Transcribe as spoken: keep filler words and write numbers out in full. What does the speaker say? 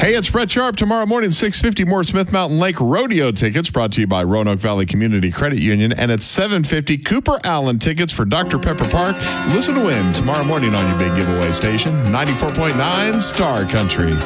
Hey, it's Brett Sharp. Tomorrow morning, six fifty, more Smith Mountain Lake Rodeo tickets brought to you by Roanoke Valley Community Credit Union. And at seven fifty, Cooper Allen tickets for Doctor Pepper Park. Listen to win tomorrow morning on your big giveaway station, ninety-four point nine Star Country.